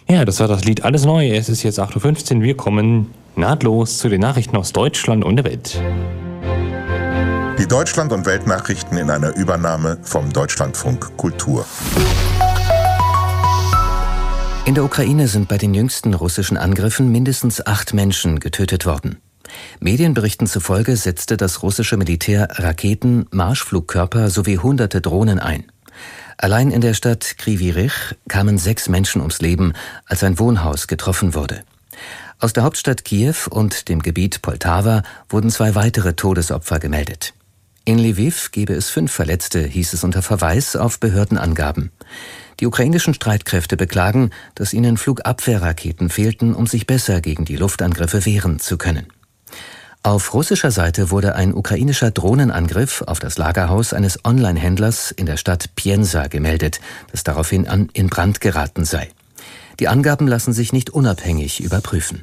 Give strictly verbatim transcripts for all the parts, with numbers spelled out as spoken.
Ja, das war das Lied Alles Neu. Es ist jetzt acht Uhr fünfzehn. Wir kommen nahtlos zu den Nachrichten aus Deutschland und der Welt. Die Deutschland- und Weltnachrichten in einer Übernahme vom Deutschlandfunk Kultur. In der Ukraine sind bei den jüngsten russischen Angriffen mindestens acht Menschen getötet worden. Medienberichten zufolge setzte das russische Militär Raketen, Marschflugkörper sowie hunderte Drohnen ein. Allein in der Stadt Kryvyi Rih kamen sechs Menschen ums Leben, als ein Wohnhaus getroffen wurde. Aus der Hauptstadt Kiew und dem Gebiet Poltawa wurden zwei weitere Todesopfer gemeldet. In Lviv gebe es fünf Verletzte, hieß es unter Verweis auf Behördenangaben. Die ukrainischen Streitkräfte beklagen, dass ihnen Flugabwehrraketen fehlten, um sich besser gegen die Luftangriffe wehren zu können. Auf russischer Seite wurde ein ukrainischer Drohnenangriff auf das Lagerhaus eines Online-Händlers in der Stadt Piensa gemeldet, das daraufhin an, in Brand geraten sei. Die Angaben lassen sich nicht unabhängig überprüfen.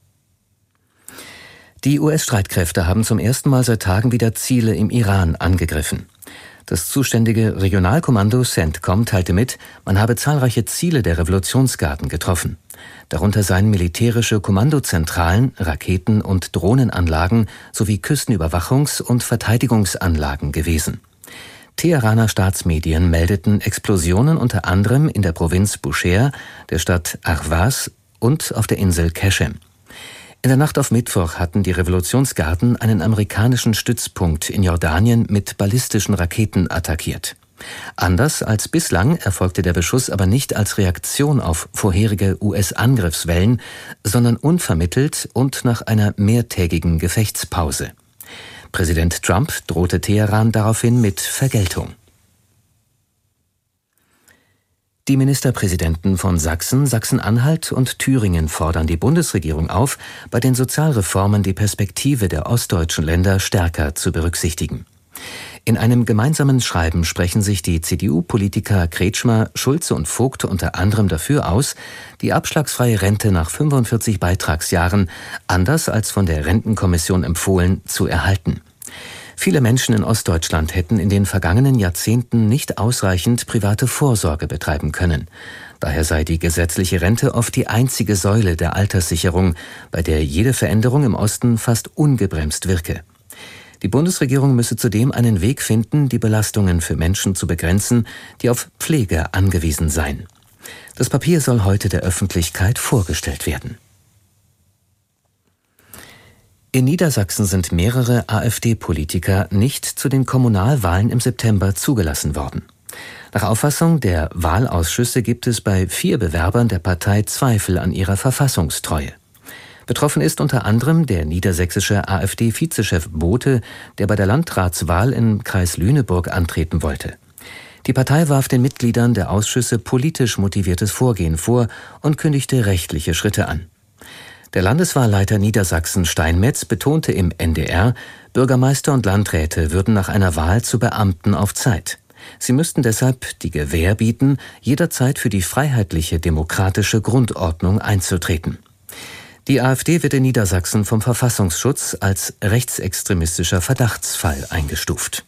Die U S-Streitkräfte haben zum ersten Mal seit Tagen wieder Ziele im Iran angegriffen. Das zuständige Regionalkommando CENTCOM teilte mit, man habe zahlreiche Ziele der Revolutionsgarden getroffen. Darunter seien militärische Kommandozentralen, Raketen- und Drohnenanlagen sowie Küstenüberwachungs- und Verteidigungsanlagen gewesen. Teheraner Staatsmedien meldeten Explosionen unter anderem in der Provinz Bushehr, der Stadt Ahvaz und auf der Insel Keshem. In der Nacht auf Mittwoch hatten die Revolutionsgarden einen amerikanischen Stützpunkt in Jordanien mit ballistischen Raketen attackiert. Anders als bislang erfolgte der Beschuss aber nicht als Reaktion auf vorherige U S-Angriffswellen, sondern unvermittelt und nach einer mehrtägigen Gefechtspause. Präsident Trump drohte Teheran daraufhin mit Vergeltung. Die Ministerpräsidenten von Sachsen, Sachsen-Anhalt und Thüringen fordern die Bundesregierung auf, bei den Sozialreformen die Perspektive der ostdeutschen Länder stärker zu berücksichtigen. In einem gemeinsamen Schreiben sprechen sich die C D U-Politiker Kretschmer, Schulze und Vogt unter anderem dafür aus, die abschlagsfreie Rente nach fünfundvierzig Beitragsjahren, anders als von der Rentenkommission empfohlen, zu erhalten. Viele Menschen in Ostdeutschland hätten in den vergangenen Jahrzehnten nicht ausreichend private Vorsorge betreiben können. Daher sei die gesetzliche Rente oft die einzige Säule der Alterssicherung, bei der jede Veränderung im Osten fast ungebremst wirke. Die Bundesregierung müsse zudem einen Weg finden, die Belastungen für Menschen zu begrenzen, die auf Pflege angewiesen seien. Das Papier soll heute der Öffentlichkeit vorgestellt werden. In Niedersachsen sind mehrere AfD-Politiker nicht zu den Kommunalwahlen im September zugelassen worden. Nach Auffassung der Wahlausschüsse gibt es bei vier Bewerbern der Partei Zweifel an ihrer Verfassungstreue. Betroffen ist unter anderem der niedersächsische AfD-Vizechef Bote, der bei der Landratswahl im Kreis Lüneburg antreten wollte. Die Partei warf den Mitgliedern der Ausschüsse politisch motiviertes Vorgehen vor und kündigte rechtliche Schritte an. Der Landeswahlleiter Niedersachsen Steinmetz betonte im N D R, Bürgermeister und Landräte würden nach einer Wahl zu Beamten auf Zeit. Sie müssten deshalb die Gewähr bieten, jederzeit für die freiheitliche demokratische Grundordnung einzutreten. Die AfD wird in Niedersachsen vom Verfassungsschutz als rechtsextremistischer Verdachtsfall eingestuft.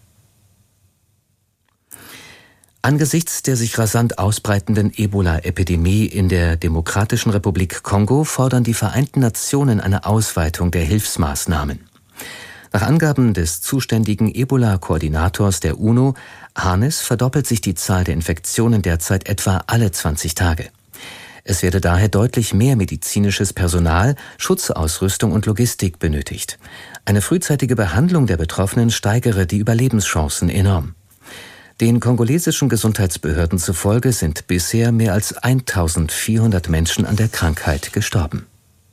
Angesichts der sich rasant ausbreitenden Ebola-Epidemie in der Demokratischen Republik Kongo fordern die Vereinten Nationen eine Ausweitung der Hilfsmaßnahmen. Nach Angaben des zuständigen Ebola-Koordinators der UNO, Hannes, verdoppelt sich die Zahl der Infektionen derzeit etwa alle zwanzig Tage. Es werde daher deutlich mehr medizinisches Personal, Schutzausrüstung und Logistik benötigt. Eine frühzeitige Behandlung der Betroffenen steigere die Überlebenschancen enorm. Den kongolesischen Gesundheitsbehörden zufolge sind bisher mehr als eintausendvierhundert Menschen an der Krankheit gestorben.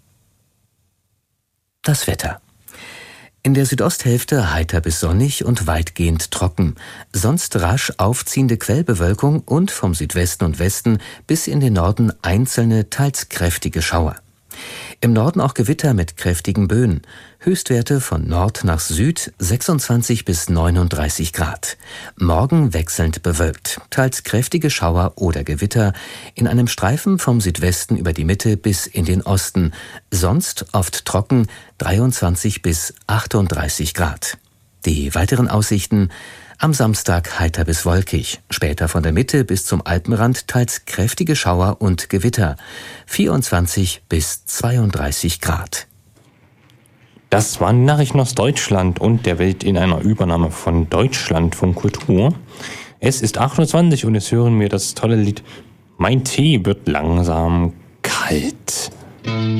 Das Wetter. In der Südosthälfte heiter bis sonnig und weitgehend trocken, sonst rasch aufziehende Quellbewölkung und vom Südwesten und Westen bis in den Norden einzelne, teils kräftige Schauer. Im Norden auch Gewitter mit kräftigen Böen. Höchstwerte von Nord nach Süd sechsundzwanzig bis neununddreißig Grad. Morgen wechselnd bewölkt, teils kräftige Schauer oder Gewitter, in einem Streifen vom Südwesten über die Mitte bis in den Osten. Sonst oft trocken, dreiundzwanzig bis achtunddreißig Grad. Die weiteren Aussichten: Am Samstag heiter bis wolkig, später von der Mitte bis zum Alpenrand teils kräftige Schauer und Gewitter. vierundzwanzig bis zweiunddreißig Grad. Das waren Nachrichten aus Deutschland und der Welt in einer Übernahme von Deutschlandfunk Kultur. Es ist acht Uhr zwanzig und jetzt hören wir das tolle Lied Mein Tee wird langsam kalt.